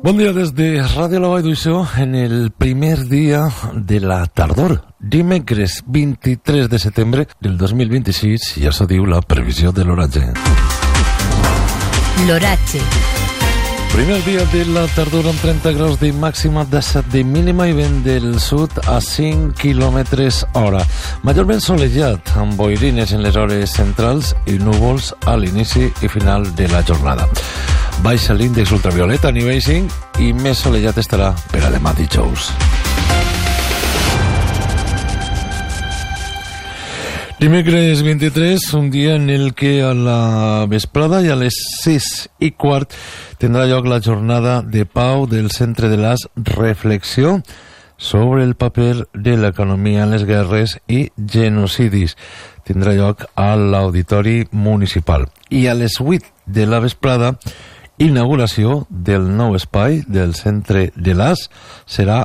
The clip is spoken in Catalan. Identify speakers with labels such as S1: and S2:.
S1: Bon dia des de Ràdio La Vall d'Uixó en el primer dia de la tardor. Dimecres 23 de setembre del 2026, ja s'ho diu la previsió de l'oratge.
S2: L'oratge.
S1: Primer dia de la tardor amb 30 graus de màxima, 17 de mínima i vent del sud a 5 km hora. Majorment solejat, amb boirines en les hores centrals i núvols a l'inici i final de la jornada. Baixa l'índex ultravioleta a nivell 5 i més solejat estarà per a demà dijous. Dimecres 23, un dia en el que a la vesprada i a les 6:15 tindrà lloc la jornada de pau del Centre de l'AS Reflexió sobre el paper de l'economia en les guerres i genocidis. Tindrà lloc a l'Auditori Municipal. I a les 8 de la vesprada, inauguració del nou espai del Centre de l'AS serà